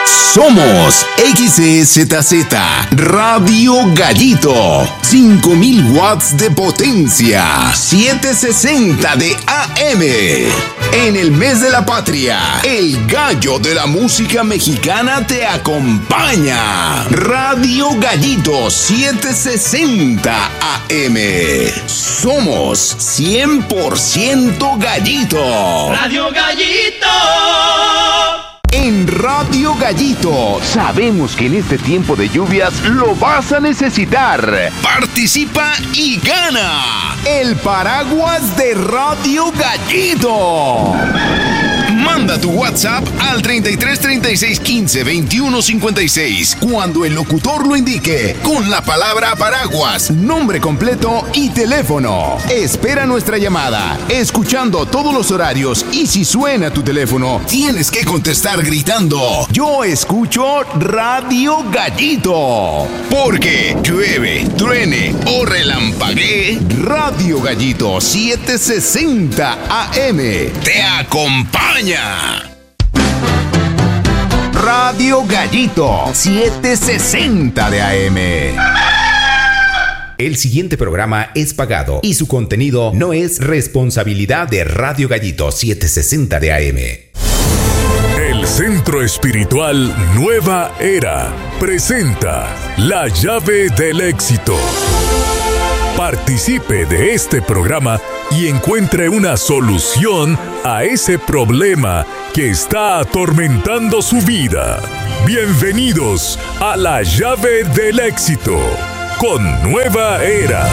Somos XEZZ Radio Gallito, 5000 watts de potencia, 760 de AM. En el mes de la patria, el gallo de la música mexicana te acompaña. Radio Gallito 760 AM. Somos 100% gallito. Radio Gallito. En Radio Gallito sabemos que en este tiempo de lluvias lo vas a necesitar. Participa y gana el paraguas de Radio Gallito. Manda tu WhatsApp al 33 36 15 21 56 cuando el locutor lo indique, con la palabra paraguas, nombre completo y teléfono. Espera nuestra llamada, escuchando todos los horarios, y si suena tu teléfono, tienes que contestar gritando: yo escucho Radio Gallito. Porque llueve, truene o relampaguee, Radio Gallito 760 AM te acompaña. Radio Gallito 760 de AM. El siguiente programa es pagado y su contenido no es responsabilidad de Radio Gallito 760 de AM. El Centro Espiritual Nueva Era presenta La Llave del Éxito. Participe de este programa y encuentre una solución a ese problema que está atormentando su vida. Bienvenidos a La Llave del Éxito con Nueva Era.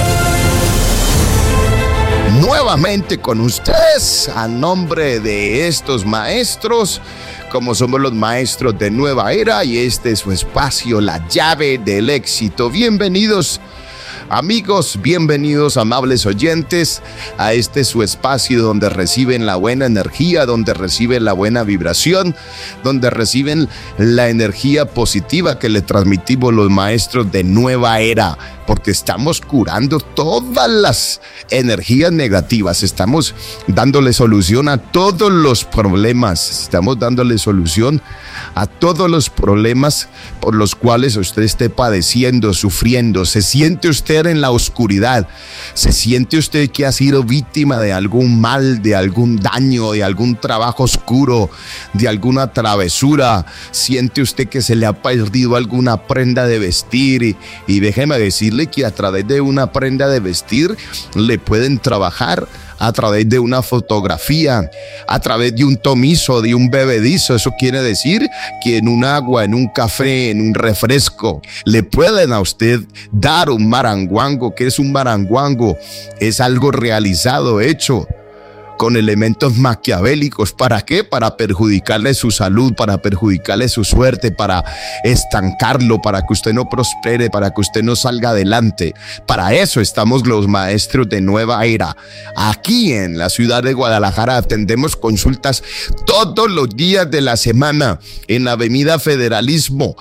Nuevamente con ustedes, a nombre de estos maestros, como somos los maestros de Nueva Era, y este es su espacio, La Llave del Éxito. Bienvenidos, amigos, bienvenidos, amables oyentes, a este su espacio donde reciben la buena energía, donde reciben la buena vibración, donde reciben la energía positiva que le transmitimos los maestros de Nueva Era, porque estamos curando todas las energías negativas, estamos dándole solución a todos los problemas, estamos dándole solución a todos los problemas por los cuales usted esté padeciendo, sufriendo. Se siente usted en la oscuridad, se siente usted que ha sido víctima de algún mal, de algún daño, de algún trabajo oscuro, de alguna travesura. Siente usted que se le ha perdido alguna prenda de vestir, y déjeme decirle que a través de una prenda de vestir le pueden trabajar, a través de una fotografía, a través de un tomizo, de un bebedizo. Eso quiere decir que en un agua, en un café, en un refresco, le pueden a usted dar un maranguango. ¿Qué es un maranguango? Es algo realizado, hecho con elementos maquiavélicos. ¿Para qué? Para perjudicarle su salud, para perjudicarle su suerte, para estancarlo, para que usted no prospere, para que usted no salga adelante. Para eso estamos los maestros de Nueva Era. Aquí en la ciudad de Guadalajara atendemos consultas todos los días de la semana en la Avenida Federalismo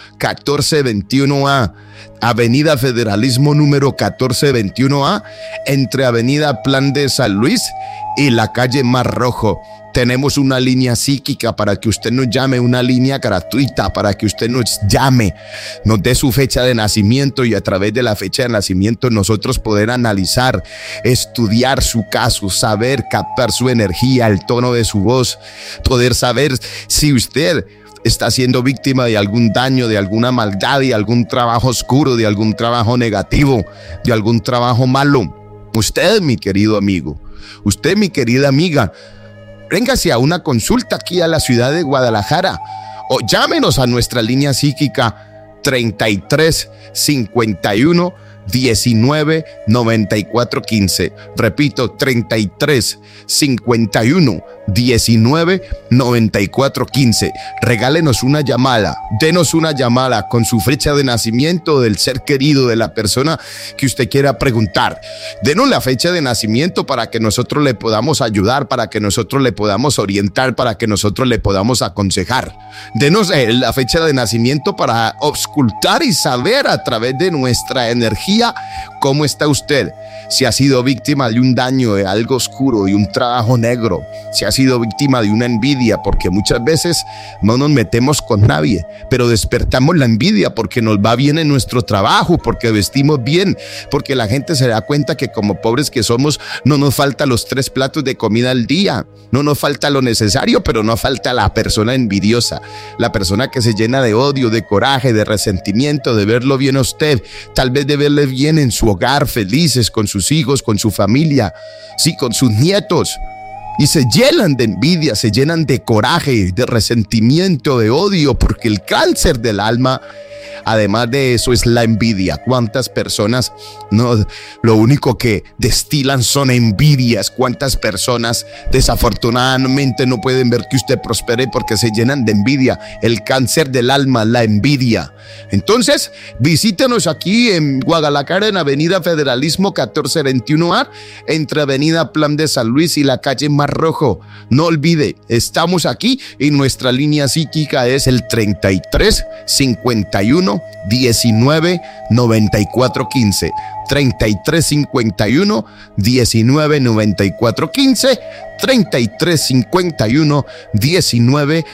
1421A. Avenida Federalismo número 1421A, entre Avenida Plan de San Luis y la calle Mar Rojo. Tenemos una línea psíquica para que usted nos llame, una línea gratuita para que usted nos llame, nos dé su fecha de nacimiento, y a través de la fecha de nacimiento nosotros poder analizar, estudiar su caso, saber captar su energía, el tono de su voz, poder saber si usted está siendo víctima de algún daño, de alguna maldad, de algún trabajo oscuro, de algún trabajo negativo, de algún trabajo malo. Usted, mi querido amigo, usted, mi querida amiga, véngase a una consulta aquí a la ciudad de Guadalajara, o llámenos a nuestra línea psíquica 33 51 19 94 15. Repito, 33 51 19 94 15. Regálenos una llamada, denos una llamada con su fecha de nacimiento del ser querido, de la persona que usted quiera preguntar. Denos la fecha de nacimiento para que nosotros le podamos ayudar, para que nosotros le podamos orientar, para que nosotros le podamos aconsejar. Denos la fecha de nacimiento para auscultar y saber a través de nuestra energía cómo está usted. si ha sido víctima de un daño, de algo oscuro, de un trabajo negro, si ha sido víctima de una envidia, porque muchas veces no nos metemos con nadie, pero despertamos la envidia porque nos va bien en nuestro trabajo, porque vestimos bien, porque la gente se da cuenta que como pobres que somos, no nos falta los 3 platos de comida al día, no nos falta lo necesario, pero no falta la persona envidiosa, la persona que se llena de odio, de coraje, de resentimiento, de verlo bien a usted, tal vez de verle bien en su hogar, felices con sus hijos, con su familia, sí, con sus nietos. Y se llenan de envidia, se llenan de coraje, de resentimiento, de odio, porque el cáncer del alma, además de eso, es la envidia. ¿Cuántas personas no, lo único que destilan son envidias? ¿Cuántas personas desafortunadamente no pueden ver que usted prospere porque se llenan de envidia? El cáncer del alma, la envidia. Entonces, visítenos aquí en Guadalajara, en Avenida Federalismo 1421A, entre Avenida Plan de San Luis y la calle Mar Rojo. No olvide, estamos aquí y nuestra línea psíquica es el 33 51 19 94 15. 33 51 19 94 15, 33 51 19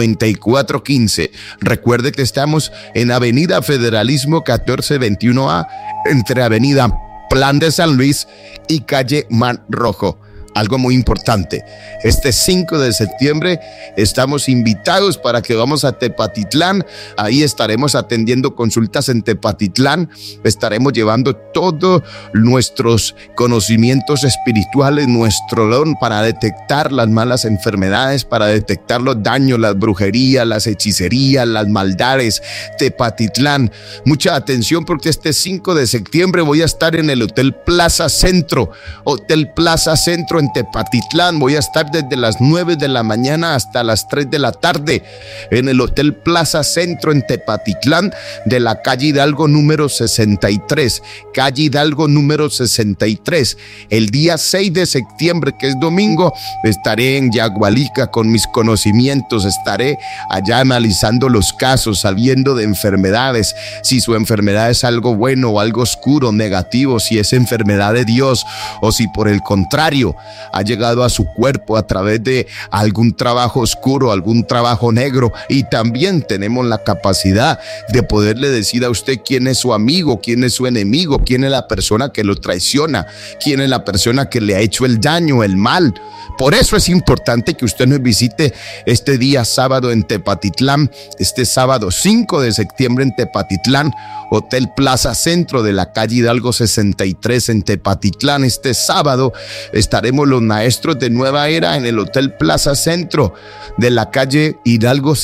94 15. Recuerde que estamos en Avenida Federalismo 1421A, entre Avenida Plan de San Luis y calle Mar Rojo. Algo muy importante, este 5 de septiembre estamos invitados para que vamos a Tepatitlán. Ahí estaremos atendiendo consultas en Tepatitlán, estaremos llevando todos nuestros conocimientos espirituales, nuestro don para detectar las malas enfermedades, para detectar los daños, las brujerías, las hechicerías, las maldades. Tepatitlán, mucha atención porque este 5 de septiembre voy a estar en el Hotel Plaza Centro, Hotel Plaza Centro en Tepatitlán. Voy a estar desde las 9 de la mañana hasta las 3 de la tarde en el Hotel Plaza Centro en Tepatitlán, de la calle Hidalgo número 63, calle Hidalgo número 63. El día 6 de septiembre, que es domingo, estaré en Yagualica con mis conocimientos, estaré allá analizando los casos, sabiendo de enfermedades, si su enfermedad es algo bueno o algo oscuro, negativo, si es enfermedad de Dios o si por el contrario ha llegado a su cuerpo a través de algún trabajo oscuro, algún trabajo negro. Y también tenemos la capacidad de poderle decir a usted quién es su amigo, quién es su enemigo, quién es la persona que lo traiciona, quién es la persona que le ha hecho el daño, el mal. Por eso es importante que usted nos visite este día sábado en Tepatitlán, este sábado 5 de septiembre en Tepatitlán, Hotel Plaza Centro de la calle Hidalgo 63 en Tepatitlán. Este sábado estaremos los maestros de Nueva Era en el Hotel Plaza Centro de la calle Hidalgo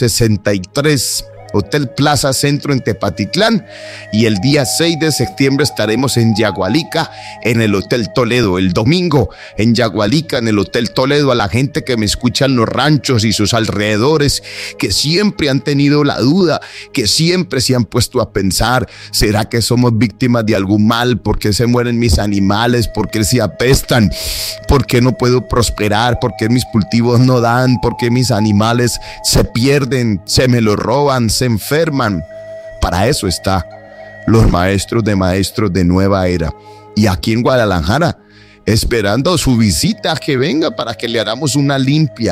63. Hotel Plaza Centro en Tepatitlán, y el día 6 de septiembre estaremos en Yagualica en el Hotel Toledo. El domingo en Yagualica en el Hotel Toledo. A la gente que me escucha en los ranchos y sus alrededores, que siempre han tenido la duda, que siempre se han puesto a pensar, ¿será que somos víctimas de algún mal? ¿Por qué se mueren mis animales? ¿Por qué se apestan? ¿Por qué no puedo prosperar? ¿Por qué mis cultivos no dan? ¿Por qué mis animales se pierden? ¿Se me los roban? ¿Se enferman? Para eso está los maestros de Nueva Era. Y aquí en Guadalajara, esperando su visita, que venga para que le hagamos una limpia,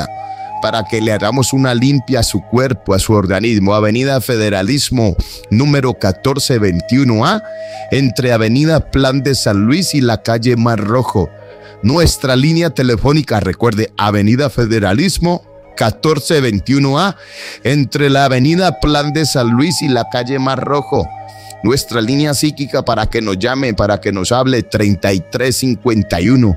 a su cuerpo, a su organismo. Avenida Federalismo número 1421A, entre Avenida Plan de San Luis y la calle Mar Rojo. Nuestra línea telefónica, recuerde, Avenida Federalismo 1421A, entre la Avenida Plan de San Luis y la calle Mar Rojo. Nuestra línea psíquica para que nos llame, para que nos hable, 3351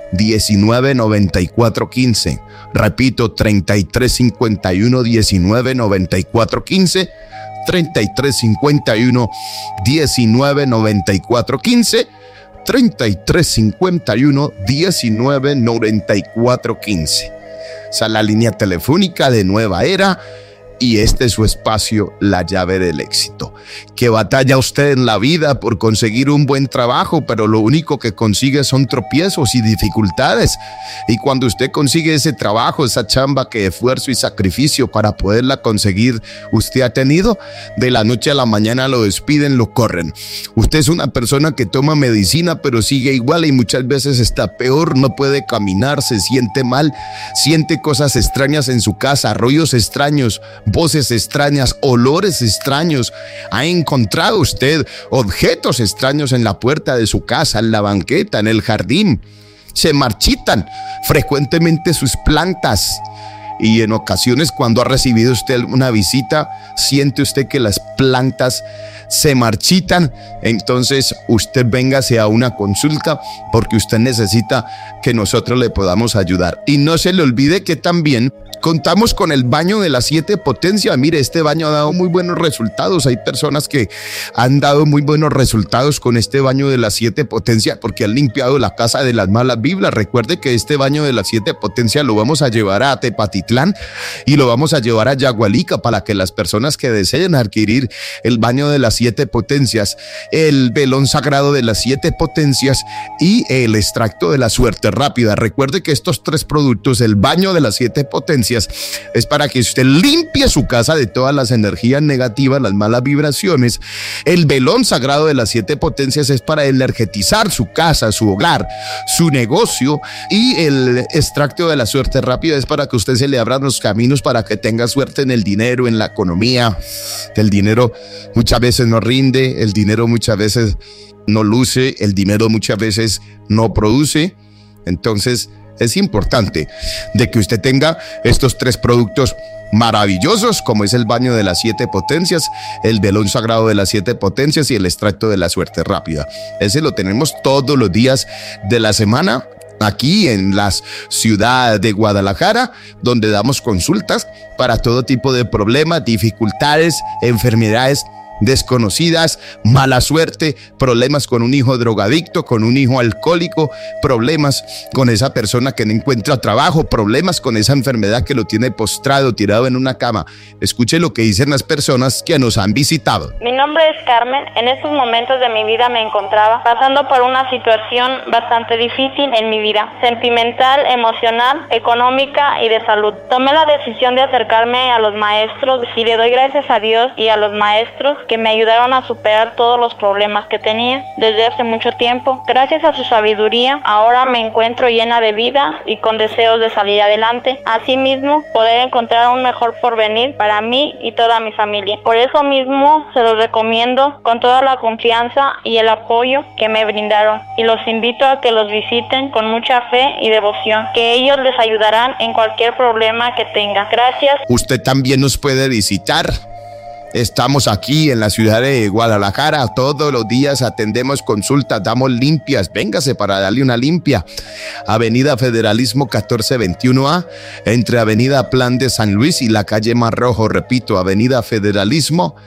1994 15. Repito, 3351 1994 15. 3351 1994 15. 3351 1994 15. Esa es la línea telefónica de Nueva Era y este es su espacio, La Llave del Éxito. Que batalla usted en la vida por conseguir un buen trabajo, pero lo único que consigue son tropiezos y dificultades. Y cuando usted consigue ese trabajo, esa chamba que esfuerzo y sacrificio para poderla conseguir usted ha tenido, de la noche a la mañana lo despiden, lo corren. Usted es una persona que toma medicina, pero sigue igual y muchas veces está peor, no puede caminar, se siente mal, siente cosas extrañas en su casa, ruidos extraños, voces extrañas, olores extraños. ¿Ha encontrado usted objetos extraños en la puerta de su casa, en la banqueta, en el jardín? Se marchitan frecuentemente sus plantas. Y en ocasiones, cuando ha recibido usted una visita, siente usted que las plantas se marchitan. Entonces usted véngase a una consulta porque usted necesita que nosotros le podamos ayudar. Y no se le olvide que también contamos con el baño de las 7 potencias. Mire, este baño ha dado muy buenos resultados. Hay personas que han dado muy buenos resultados con este baño de las 7 potencias porque han limpiado la casa de las malas vibras. Recuerde que este baño de las 7 potencias lo vamos a llevar a Tepatitlán y lo vamos a llevar a Yagualica para que las personas que deseen adquirir el baño de las 7 potencias, el velón sagrado de las 7 potencias y el extracto de la suerte rápida. Recuerde que estos 3 productos, el baño de las 7 potencias, es para que usted limpie su casa de todas las energías negativas, las malas vibraciones. El velón sagrado de las 7 potencias es para energetizar su casa, su hogar, su negocio, y el extracto de la suerte rápida es para que usted se le abran los caminos para que tenga suerte en el dinero, en la economía. El dinero muchas veces no rinde, el dinero muchas veces no luce, el dinero muchas veces no produce. Entonces es importante de que usted tenga estos 3 productos maravillosos, como es el baño de las 7 potencias, el velón sagrado de las 7 potencias y el extracto de la suerte rápida. Ese lo tenemos todos los días de la semana aquí en la ciudad de Guadalajara, donde damos consultas para todo tipo de problemas, dificultades, enfermedades desconocidas, mala suerte, problemas con un hijo drogadicto, con un hijo alcohólico, problemas con esa persona que no encuentra trabajo, problemas con esa enfermedad que lo tiene postrado, tirado en una cama. Escuche lo que dicen las personas que nos han visitado. Mi nombre es Carmen. En estos momentos de mi vida me encontraba pasando por una situación bastante difícil en mi vida, sentimental, emocional, económica y de salud. Tomé la decisión de acercarme a los maestros y le doy gracias a Dios y a los maestros que me ayudaron a superar todos los problemas que tenía desde hace mucho tiempo. Gracias a su sabiduría, ahora me encuentro llena de vida y con deseos de salir adelante. Asimismo, poder encontrar un mejor porvenir para mí y toda mi familia. Por eso mismo, se los recomiendo con toda la confianza y el apoyo que me brindaron. Y los invito a que los visiten con mucha fe y devoción, que ellos les ayudarán en cualquier problema que tengan. Gracias. Usted también nos puede visitar. Estamos aquí en la ciudad de Guadalajara, todos los días atendemos consultas, damos limpias, véngase para darle una limpia. Avenida Federalismo 1421A, entre Avenida Plan de San Luis y la calle Mar Rojo, repito, Avenida Federalismo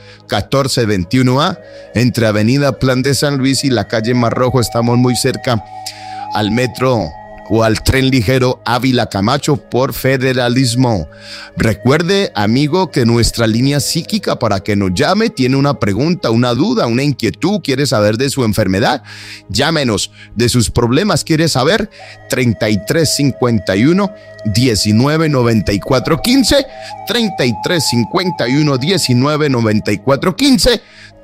1421A, entre Avenida Plan de San Luis y la calle Mar Rojo. Estamos muy cerca al metro o al tren ligero Ávila Camacho por Federalismo. Recuerde, amigo, que nuestra línea psíquica para que nos llame, tiene una pregunta, una duda, una inquietud, quiere saber de su enfermedad, llámenos. De sus problemas quiere saber, 3351 1994 15, 3351 1994 15,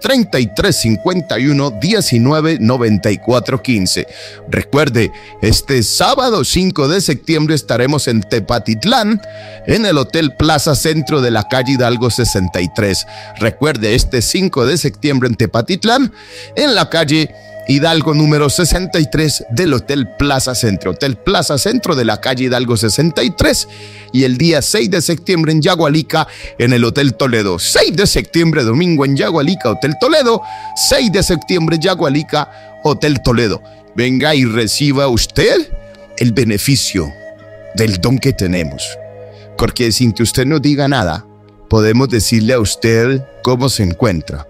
3351 1994 15. Recuerde, este sábado 5 de septiembre estaremos en Tepatitlán, en el Hotel Plaza Centro de la calle Hidalgo 63. Recuerde, este 5 de septiembre en Tepatitlán, en la calle Hidalgo número 63 del Hotel Plaza Centro. Hotel Plaza Centro de la calle Hidalgo 63. Y el día 6 de septiembre en Yagualica, en el Hotel Toledo. 6 de septiembre, domingo en Yagualica, Hotel Toledo. 6 de septiembre, Yagualica, Hotel Toledo. Venga y reciba usted el beneficio del don que tenemos. Porque sin que usted nos diga nada, podemos decirle a usted cómo se encuentra.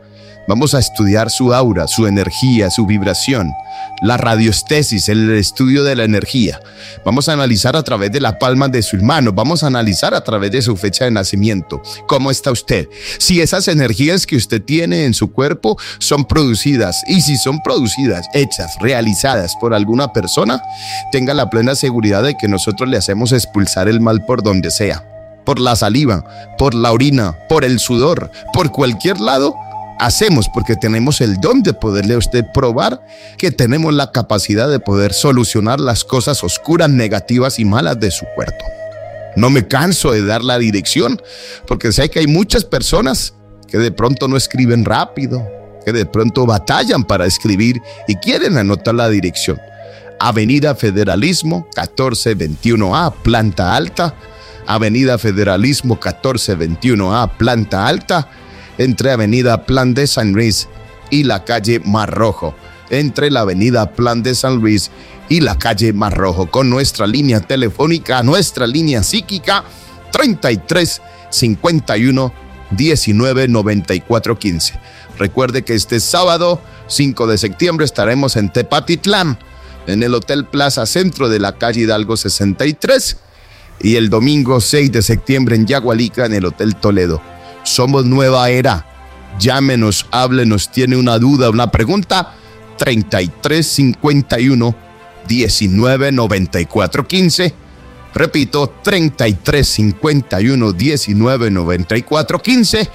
Vamos a estudiar su aura, su energía, su vibración, la radioestesis, el estudio de la energía. Vamos a analizar a través de la palma de sus manos, vamos a analizar a través de su fecha de nacimiento. ¿Cómo está usted? Si esas energías que usted tiene en su cuerpo son producidas, y si son producidas, hechas, realizadas por alguna persona, tenga la plena seguridad de que nosotros le hacemos expulsar el mal por donde sea. Por la saliva, por la orina, por el sudor, por cualquier lado. Hacemos porque tenemos el don de poderle a usted probar que tenemos la capacidad de poder solucionar las cosas oscuras, negativas y malas de su cuerpo. No me canso de dar la dirección porque sé que hay muchas personas que de pronto no escriben rápido, que de pronto batallan para escribir y quieren anotar la dirección. Avenida Federalismo 1421A, planta alta. Avenida Federalismo 1421A, planta alta. Entre Avenida Plan de San Luis y la calle Mar Rojo. Entre la Avenida Plan de San Luis y la calle Mar Rojo. Con nuestra línea telefónica, nuestra línea psíquica, 33 51 19 94 15. Recuerde que este sábado 5 de septiembre estaremos en Tepatitlán, en el Hotel Plaza Centro de la calle Hidalgo 63. Y el domingo 6 de septiembre en Yagualica, en el Hotel Toledo. Somos Nueva Era. Llámenos, háblenos, tiene una duda, una pregunta. 33 51 19 94 15. Repito, 33 51 19 94 15.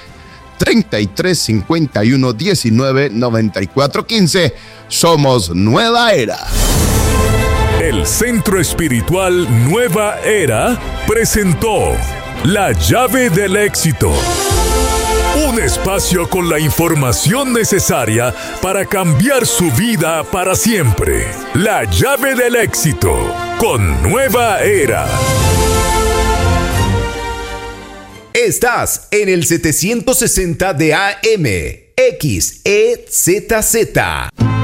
33 51 19 94 15. Somos Nueva Era. El Centro Espiritual Nueva Era presentó La Llave del Éxito. Un espacio con la información necesaria para cambiar su vida para siempre. La Llave del Éxito con Nueva Era. Estás en el 760 de AM, XEZZ.